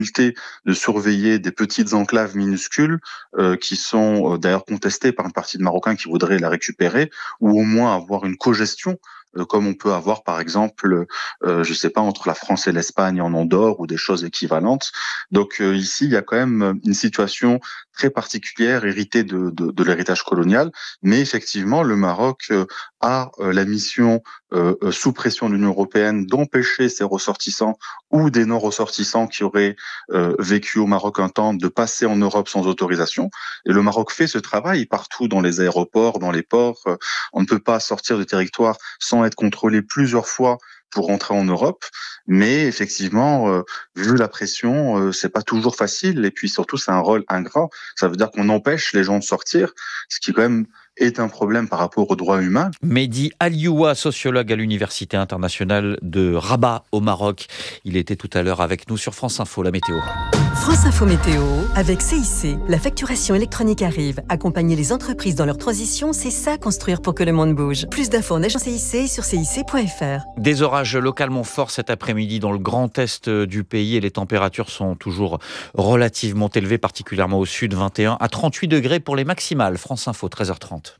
de surveiller des petites enclaves minuscules qui sont d'ailleurs contestées par une partie de Marocains qui voudraient la récupérer, ou au moins avoir une cogestion comme on peut avoir par exemple, je sais pas, entre la France et l'Espagne en Andorre ou des choses équivalentes. Donc ici, il y a quand même une situation très particulière héritée de l'héritage colonial, mais effectivement, le Maroc a la mission sous pression de l'Union européenne d'empêcher ses ressortissants ou des non-ressortissants qui auraient vécu au Maroc un temps de passer en Europe sans autorisation. Et le Maroc fait ce travail partout dans les aéroports, dans les ports. On ne peut pas sortir du territoire sans être contrôlé plusieurs fois pour rentrer en Europe, mais effectivement, vu la pression, c'est pas toujours facile. Et puis surtout, c'est un rôle ingrat. Ça veut dire qu'on empêche les gens de sortir, ce qui quand même est un problème par rapport aux droits humains. Mehdi Alioua, sociologue à l'Université internationale de Rabat au Maroc. Il était tout à l'heure avec nous sur France Info, la météo. France Info Météo, avec CIC, la facturation électronique arrive. Accompagner les entreprises dans leur transition, c'est ça construire pour que le monde bouge. Plus d'infos en agence CIC sur cic.fr. Des orages localement forts cet après-midi dans le grand est du pays et les températures sont toujours relativement élevées, particulièrement au sud, 21 à 38 degrés pour les maximales. France Info, 13h30.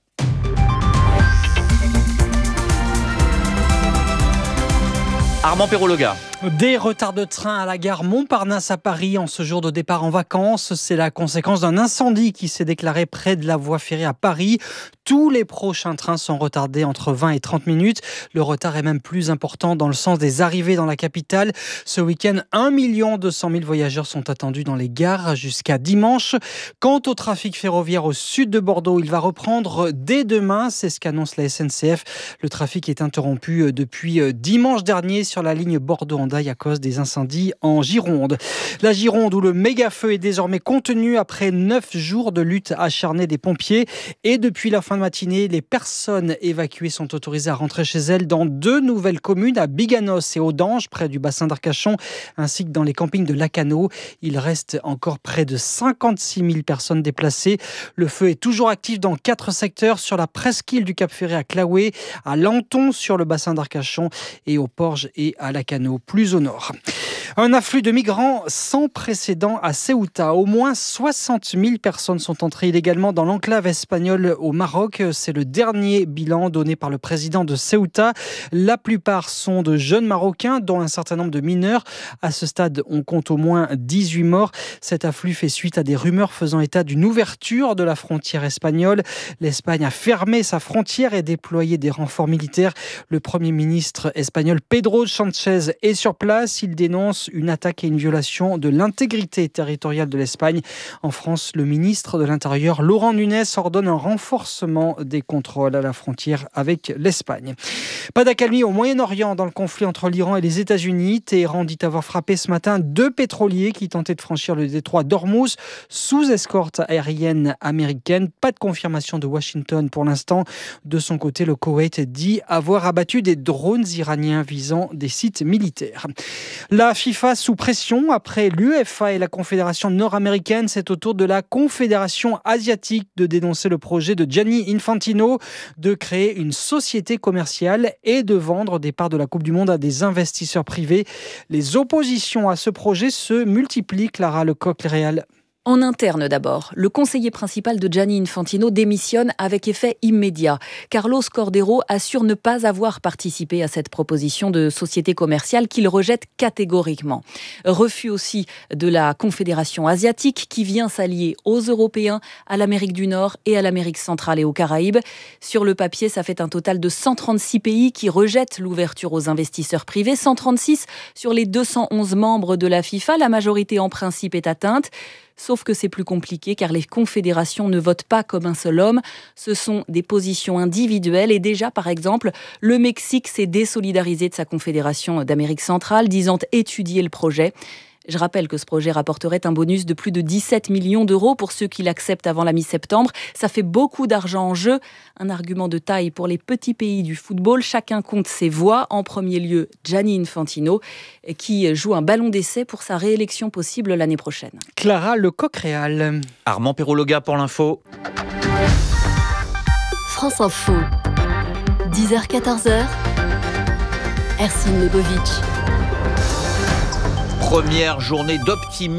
Armand Perrologa. Des retards de train à la gare Montparnasse à Paris en ce jour de départ en vacances. C'est la conséquence d'un incendie qui s'est déclaré près de la voie ferrée à Paris. Tous les prochains trains sont retardés entre 20 et 30 minutes. Le retard est même plus important dans le sens des arrivées dans la capitale. Ce week-end, 1 200 000 voyageurs sont attendus dans les gares jusqu'à dimanche. Quant au trafic ferroviaire au sud de Bordeaux, il va reprendre dès demain. C'est ce qu'annonce la SNCF. Le trafic est interrompu depuis dimanche dernier sur la ligne Bordeaux-Hendaye à cause des incendies en Gironde. La Gironde où le méga-feu est désormais contenu après 9 jours de lutte acharnée des pompiers. Et depuis la fin de matinée, les personnes évacuées sont autorisées à rentrer chez elles dans 2 nouvelles communes, à Biganos et Audange, près du bassin d'Arcachon, ainsi que dans les campings de Lacano. Il reste encore près de 56 000 personnes déplacées. Le feu est toujours actif dans 4 secteurs, sur la presqu'île du Cap-Ferré à Claoué, à Lanton sur le bassin d'Arcachon et au Porge et à Lacano, plus au nord. Un afflux de migrants sans précédent à Ceuta. Au moins 60 000 personnes sont entrées illégalement dans l'enclave espagnole au Maroc. C'est le dernier bilan donné par le président de Ceuta. La plupart sont de jeunes Marocains, dont un certain nombre de mineurs. À ce stade, on compte au moins 18 morts. Cet afflux fait suite à des rumeurs faisant état d'une ouverture de la frontière espagnole. L'Espagne a fermé sa frontière et déployé des renforts militaires. Le Premier ministre espagnol Pedro Sánchez est sur place. Il dénonce une attaque et une violation de l'intégrité territoriale de l'Espagne. En France, le ministre de l'Intérieur, Laurent Nunez, ordonne un renforcement des contrôles à la frontière avec l'Espagne. Pas d'accalmie au Moyen-Orient dans le conflit entre l'Iran et les États-Unis. Téhéran dit avoir frappé ce matin 2 pétroliers qui tentaient de franchir le détroit d'Ormuz sous escorte aérienne américaine. Pas de confirmation de Washington pour l'instant. De son côté, le Koweït dit avoir abattu des drones iraniens visant des sites militaires. La FIFA sous pression après l'UEFA et la Confédération nord-américaine. C'est au tour de la Confédération asiatique de dénoncer le projet de Gianni Infantino de créer une société commerciale et de vendre des parts de la Coupe du Monde à des investisseurs privés. Les oppositions à ce projet se multiplient. Clara Lecoq-Réal. En interne d'abord, le conseiller principal de Gianni Infantino démissionne avec effet immédiat. Carlos Cordeiro assure ne pas avoir participé à cette proposition de société commerciale qu'il rejette catégoriquement. Refus aussi de la Confédération asiatique qui vient s'allier aux Européens, à l'Amérique du Nord et à l'Amérique centrale et aux Caraïbes. Sur le papier, ça fait un total de 136 pays qui rejettent l'ouverture aux investisseurs privés, 136 sur les 211 membres de la FIFA. La majorité en principe est atteinte. Sauf que c'est plus compliqué car les confédérations ne votent pas comme un seul homme. Ce sont des positions individuelles et déjà, par exemple, le Mexique s'est désolidarisé de sa confédération d'Amérique centrale, disant étudier le projet. Je rappelle que ce projet rapporterait un bonus de plus de 17 millions d'euros pour ceux qui l'acceptent avant la mi-septembre. Ça fait beaucoup d'argent en jeu. Un argument de taille pour les petits pays du football. Chacun compte ses voix. En premier lieu, Gianni Infantino, qui joue un ballon d'essai pour sa réélection possible l'année prochaine. Clara Lecoq-Réal. Armand Perrologa pour l'info. France Info. 10h-14h. Ersin Lebovic. Première journée d'optimisme.